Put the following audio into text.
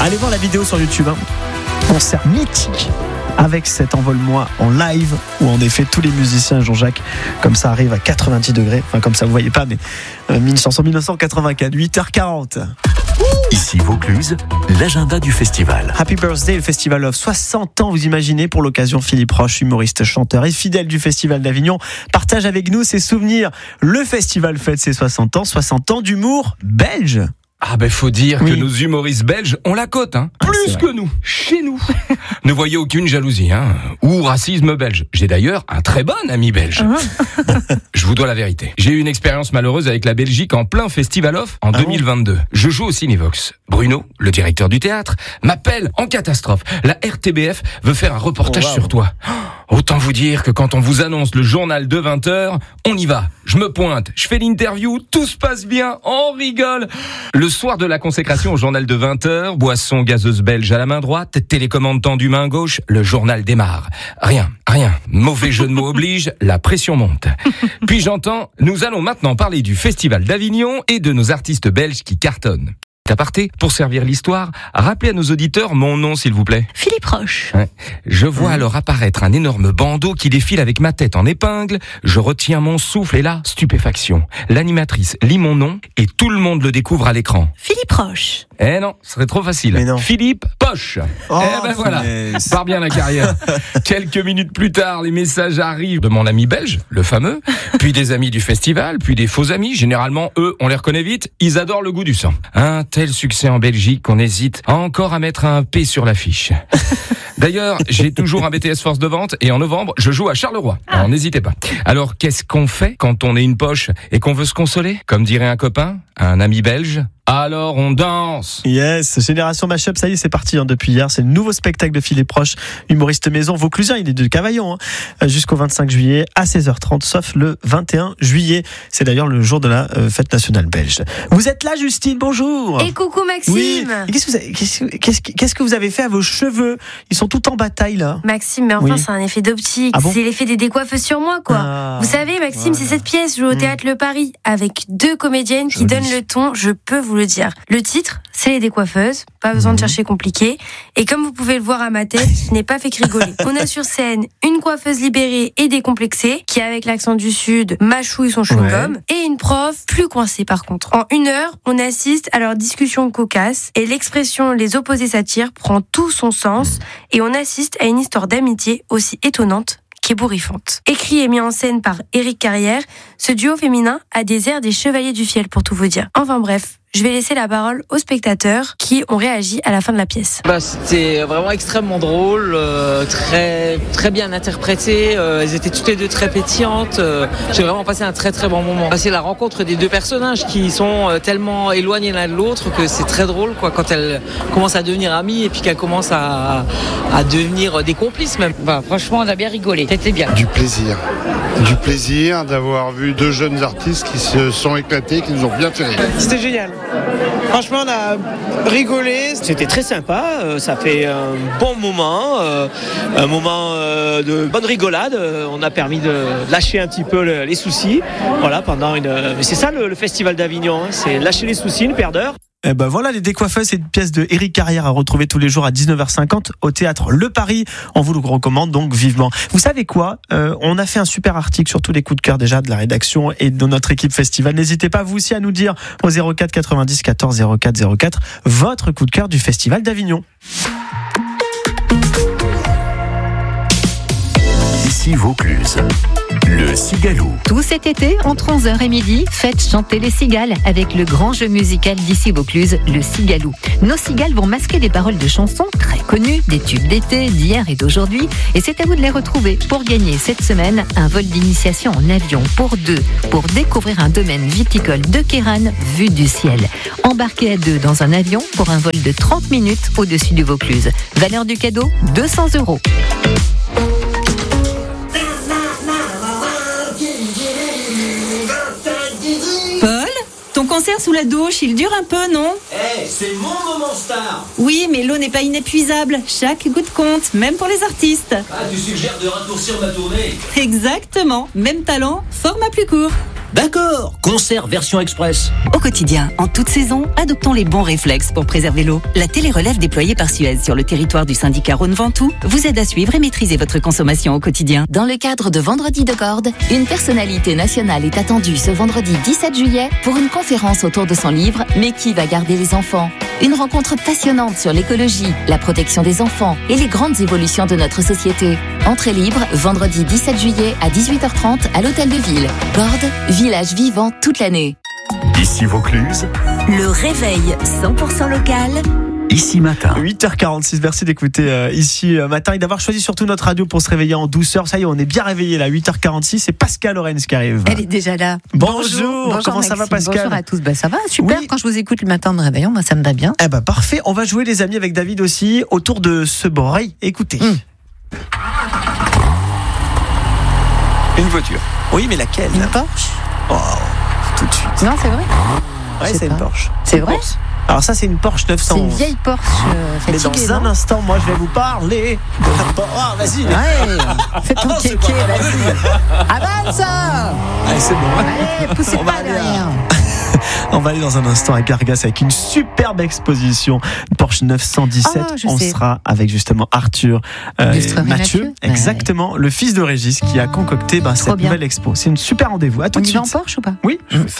Allez voir la vidéo sur YouTube. Concert mythique avec cet Envole-moi en live où en effet tous les musiciens Jean-Jacques comme ça arrivent à 90 degrés. Enfin comme ça vous voyez pas mais chanson 1984, 8h40. Ici Vaucluse, l'agenda du festival. Happy Birthday, le Festival of 60 ans, vous imaginez. Pour l'occasion, Philippe Roche, humoriste, chanteur et fidèle du Festival d'Avignon, partage avec nous ses souvenirs. Le festival fête ses 60 ans d'humour belge. Ah ben faut dire que nos humoristes belges ont la cote, plus que nous, chez nous. Ne voyez aucune jalousie, ou racisme belge. J'ai d'ailleurs un très bon ami belge. Je vous dois la vérité. J'ai eu une expérience malheureuse avec la Belgique en plein Festival Off en 2022. Je joue au Cinévox. Bruno, le directeur du théâtre, m'appelle en catastrophe. La RTBF veut faire un reportage sur toi. Autant vous dire que quand on vous annonce le journal de 20h, on y va. Je me pointe, je fais l'interview, tout se passe bien, on rigole. Le soir de la consécration au journal de 20h, boisson gazeuse belge à la main droite, télécommande tendue main gauche, le journal démarre. Rien. Mauvais jeu de mots oblige, la pression monte. Puis j'entends, nous allons maintenant parler du Festival d'Avignon et de nos artistes belges qui cartonnent. Aparté, pour servir l'histoire, rappelez à nos auditeurs mon nom s'il vous plaît. Philippe Roche. Ouais. Je vois alors apparaître un énorme bandeau qui défile avec ma tête en épingle. Je retiens mon souffle et là, stupéfaction. L'animatrice lit mon nom et tout le monde le découvre à l'écran. Philippe Roche. Eh non, ce serait trop facile. Mais non. Philippe Poche. Voilà, part bien la carrière. Quelques minutes plus tard, les messages arrivent de mon ami belge, le fameux, puis des amis du festival, puis des faux amis. Généralement, eux, on les reconnaît vite, ils adorent le goût du sang. Un tel succès en Belgique qu'on hésite encore à mettre un P sur l'affiche. D'ailleurs, j'ai toujours un BTS force de vente et en novembre, je joue à Charleroi. Alors n'hésitez pas. Alors, qu'est-ce qu'on fait quand on est une poche et qu'on veut se consoler? Comme dirait un copain, un ami belge, alors on danse. Yes, Génération Mashup, ça y est, c'est parti depuis hier. C'est le nouveau spectacle de Philippe Roche, humoriste maison vauclusien. Il est de Cavaillon jusqu'au 25 juillet à 16h30, sauf le 21 juillet. C'est d'ailleurs le jour de la fête nationale belge. Vous êtes là, Justine, bonjour. Et coucou Maxime. Oui. Et qu'est-ce que vous avez fait à vos cheveux? Ils sont tout en bataille là. Maxime, mais enfin c'est un effet d'optique. Ah bon? C'est l'effet des décoiffeuses sur moi quoi. Vous savez Maxime, c'est cette pièce jouée au Théâtre Le Paris avec 2 comédiennes qui donnent le ton, je peux vous le dire. Le titre, c'est Les Décoiffeuses, pas besoin de chercher compliqué. Et comme vous pouvez le voir à ma tête, je n'ai pas fait que rigoler. On a sur scène une coiffeuse libérée et décomplexée, qui avec l'accent du Sud mâchouille son chewing-gum, et une prof plus coincée par contre. En 1 heure, on assiste à leur discussion cocasse, et l'expression les opposés s'attirent prend tout son sens, et on assiste à une histoire d'amitié aussi étonnante qu'ébouriffante. Écrit et mis en scène par Éric Carrière, ce duo féminin a des airs des Chevaliers du Fiel pour tout vous dire. Enfin bref, je vais laisser la parole aux spectateurs qui ont réagi à la fin de la pièce. C'était vraiment extrêmement drôle, très bien interprété. Elles étaient toutes les deux très pétillantes. J'ai vraiment passé un très très bon moment. C'est la rencontre des 2 personnages qui sont tellement éloignés l'un de l'autre que c'est très drôle quand elles commencent à devenir amies et puis qu'elles commencent à devenir des complices même. Franchement, on a bien rigolé. C'était bien. Du plaisir d'avoir vu 2 jeunes artistes qui se sont éclatés, qui nous ont bien fait rire. C'était génial. Franchement, on a rigolé. C'était très sympa. Ça fait un bon moment, un moment de bonne rigolade. On a permis de lâcher un petit peu les soucis. Voilà, pendant c'est ça le Festival d'Avignon. C'est lâcher les soucis, une paire d'heures. Et ben voilà, Les Décoiffeuses, c'est une pièce de Éric Carrière à retrouver tous les jours à 19h50 au Théâtre Le Paris. On vous le recommande donc vivement. Vous savez quoi, on a fait un super article sur tous les coups de cœur déjà de la rédaction et de notre équipe festival. N'hésitez pas vous aussi à nous dire au 04 90 14 04 04 votre coup de cœur du Festival d'Avignon. Ici Vaucluse, le Cigalou. Tout cet été, entre 11h et midi, faites chanter les cigales avec le grand jeu musical d'ici Vaucluse, le Cigalou. Nos cigales vont masquer des paroles de chansons très connues, des tubes d'été, d'hier et d'aujourd'hui. Et c'est à vous de les retrouver pour gagner cette semaine un vol d'initiation en avion pour 2, pour découvrir un domaine viticole de Kéran vu du ciel. Embarquez à 2 dans un avion pour un vol de 30 minutes au-dessus du Vaucluse. Valeur du cadeau, 200 €. Ton concert sous la douche, il dure un peu, non ? C'est mon moment star. Oui, mais l'eau n'est pas inépuisable. Chaque goutte compte, même pour les artistes. Tu suggères de raccourcir ma tournée ? Exactement. Même talent, format plus court. D'accord, concert version express. Au quotidien, en toute saison, adoptons les bons réflexes pour préserver l'eau. La télérelève déployée par Suez sur le territoire du syndicat Rhône-Ventoux vous aide à suivre et maîtriser votre consommation au quotidien. Dans le cadre de Vendredi de Gordes, une personnalité nationale est attendue ce vendredi 17 juillet pour une conférence autour de son livre « Mais qui va garder les enfants ?» Une rencontre passionnante sur l'écologie, la protection des enfants et les grandes évolutions de notre société. Entrée libre, vendredi 17 juillet à 18h30 à l'Hôtel de Ville. Gordes, village vivant toute l'année. Ici Vaucluse. Le réveil 100% local. Ici Matin. 8h46, merci d'écouter Ici Matin et d'avoir choisi surtout notre radio pour se réveiller en douceur. Ça y est, on est bien réveillé là, 8h46, c'est Pascal Lorenz qui arrive. Elle est déjà là. Bonjour, comment ça va Pascal? Bonjour à tous, ça va, super, oui. Quand je vous écoute le matin de réveillon, moi ça me va bien. Eh ben parfait, on va jouer les amis avec David aussi autour de ce bruit. Écoutez. Une voiture. Oui, mais laquelle? Une Porsche. Oh, tout de suite. Non, c'est vrai? Ouais, c'est une Porsche. C'est vrai? Alors ça, c'est une Porsche 911. C'est une vieille Porsche mais dans un instant, moi, je vais vous parler de la Porsche. Ah, vas-y. Ouais, fais ton kéké, vas-y. Avance. Allez, c'est bon. Allez, poussez pas derrière. On va aller dans un instant à Gargas avec une superbe exposition Porsche 917. On sera avec justement Arthur Mathieu. Exactement, le fils de Régis qui a concocté cette nouvelle expo. C'est une super rendez-vous. À tout de suite. On y va en Porsche ou pas? Oui.